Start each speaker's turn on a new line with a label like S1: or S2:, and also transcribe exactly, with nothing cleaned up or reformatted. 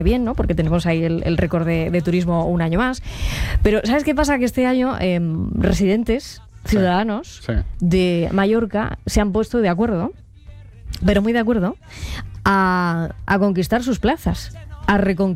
S1: bien, ¿no? Porque tenemos ahí el, el récord de, de turismo un año más. Pero ¿sabes qué pasa? Que este año eh, residentes, ciudadanos
S2: sí, sí.
S1: de Mallorca se han puesto de acuerdo, pero muy de acuerdo, a, a conquistar sus plazas, a reconquistar